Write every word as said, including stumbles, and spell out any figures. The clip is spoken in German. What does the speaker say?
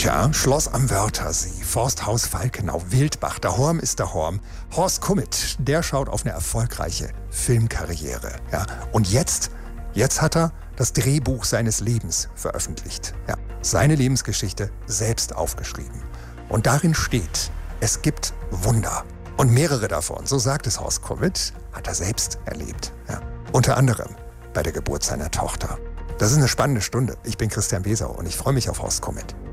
Tja, Schloss am Wörthersee, Forsthaus Falkenau, Wildbach, der Horm ist der Horm. Horst Kummet, der schaut auf eine erfolgreiche Filmkarriere. Ja. Und jetzt, jetzt hat er das Drehbuch seines Lebens veröffentlicht. Ja. Seine Lebensgeschichte selbst aufgeschrieben. Und darin steht, es gibt Wunder. Und mehrere davon, so sagt es Horst Kummet, hat er selbst erlebt. Ja. Unter anderem bei der Geburt seiner Tochter. Das ist eine spannende Stunde. Ich bin Christian Besau und ich freue mich auf Horst Kummet.